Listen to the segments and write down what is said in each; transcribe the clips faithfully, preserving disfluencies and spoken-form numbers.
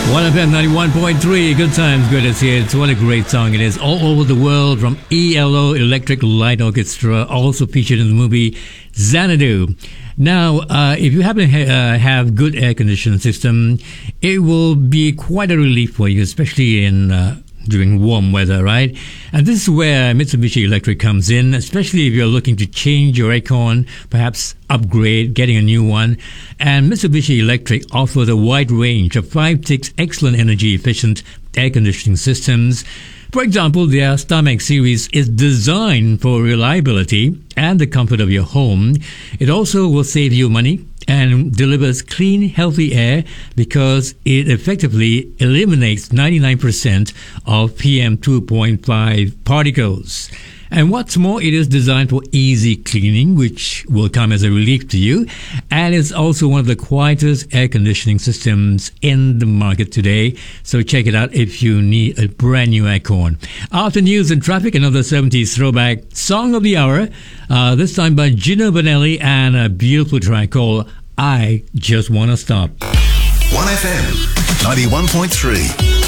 one F M ninety-one point three, good times, greatest hits. What a great song it is. All over the world from E L O Electric Light Orchestra, also featured in the movie Xanadu. Now, uh, if you happen to ha- uh, have good air conditioning system, it will be quite a relief for you, especially in uh, during warm weather, right? And this is where Mitsubishi Electric comes in, especially if you're looking to change your aircon, perhaps upgrade, getting a new one. And Mitsubishi Electric offers a wide range of five, six excellent energy-efficient air conditioning systems. For example, their StarMax series is designed for reliability and the comfort of your home. It also will save you money and delivers clean, healthy air because it effectively eliminates ninety-nine percent of P M two point five particles. And what's more, it is designed for easy cleaning, which will come as a relief to you. And it's also one of the quietest air conditioning systems in the market today. So check it out if you need a brand new aircon. After news and traffic, another seventies throwback song of the hour. Uh, this time by Gino Vanelli and a beautiful track called I Just Wanna Stop. one F M ninety-one point three.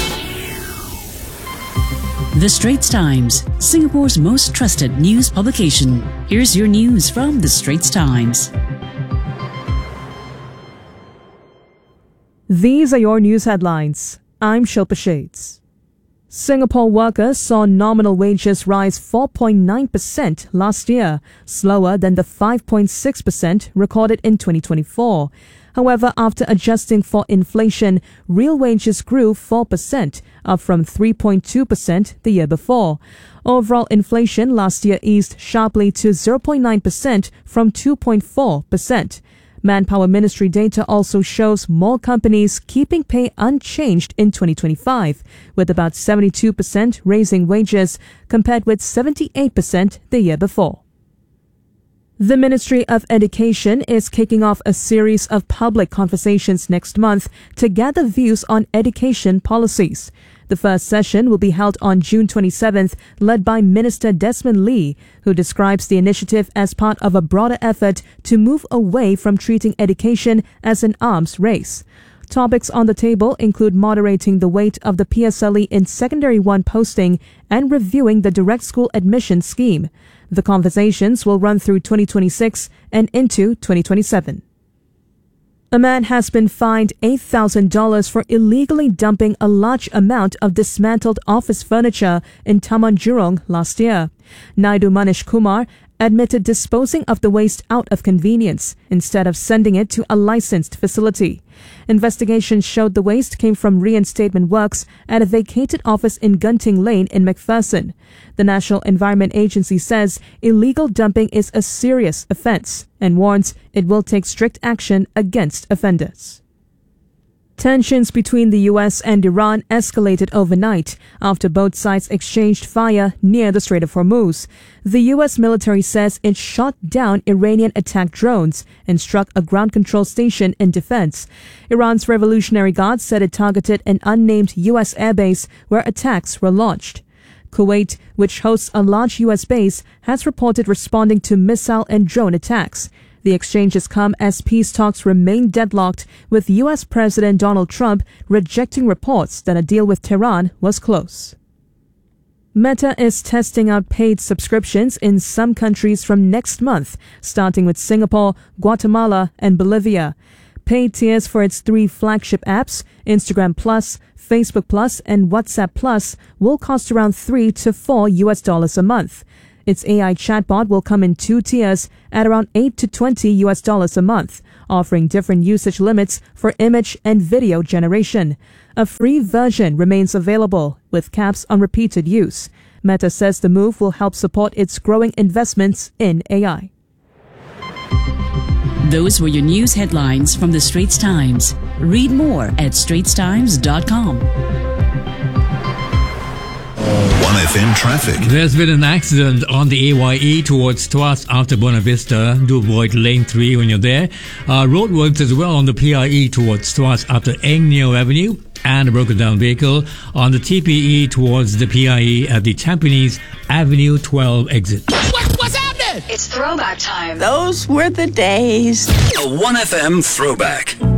The Straits Times, Singapore's most trusted news publication. Here's your news from The Straits Times. These are your news headlines. I'm Shilpa Shades. Singapore workers saw nominal wages rise four point nine percent last year, slower than the five point six percent recorded in twenty twenty-four. However, after adjusting for inflation, real wages grew four percent, up from three point two percent the year before. Overall inflation last year eased sharply to zero point nine percent from two point four percent. Manpower Ministry data also shows more companies keeping pay unchanged in twenty twenty-five, with about seventy-two percent raising wages compared with seventy-eight percent the year before. The Ministry of Education is kicking off a series of public conversations next month to gather views on education policies. The first session will be held on June twenty-seventh, led by Minister Desmond Lee, who describes the initiative as part of a broader effort to move away from treating education as an arms race. Topics on the table include moderating the weight of the P S L E in Secondary one posting and reviewing the direct school admission scheme. The conversations will run through twenty twenty-six and into twenty twenty-seven. A man has been fined eight thousand dollars for illegally dumping a large amount of dismantled office furniture in Taman Jurong last year. Naidu Manish Kumar admitted disposing of the waste out of convenience instead of sending it to a licensed facility. Investigations showed the waste came from reinstatement works at a vacated office in Gunting Lane in McPherson. The National Environment Agency says illegal dumping is a serious offence and warns it will take strict action against offenders. Tensions between the U S and Iran escalated overnight after both sides exchanged fire near the Strait of Hormuz. The U S military says it shot down Iranian attack drones and struck a ground control station in defense. Iran's Revolutionary Guard said it targeted an unnamed U S airbase where attacks were launched. Kuwait, which hosts a large U S base, has reported responding to missile and drone attacks. The exchanges come as peace talks remain deadlocked, with U S President Donald Trump rejecting reports that a deal with Tehran was close. Meta is testing out paid subscriptions in some countries from next month, starting with Singapore, Guatemala, and Bolivia. Paid tiers for its three flagship apps, Instagram Plus, Facebook Plus, and WhatsApp Plus, will cost around three to four U S dollars a month. Its A I chatbot will come in two tiers at around eight to twenty U S dollars a month, offering different usage limits for image and video generation. A free version remains available, with caps on repeated use. Meta says the move will help support its growing investments in A I. Those were your news headlines from The Straits Times. Read more at straits times dot com. one F M traffic. There's been an accident on the A Y E towards Tuas after Buena Vista. Do avoid lane three when you're there. Uh, roadworks as well on the P I E towards Tuas after Eng Neo Avenue, and a broken down vehicle on the T P E towards the P I E at the Tampines Avenue twelve exit. What, what's happening? It's throwback time. Those were the days. A one F M throwback.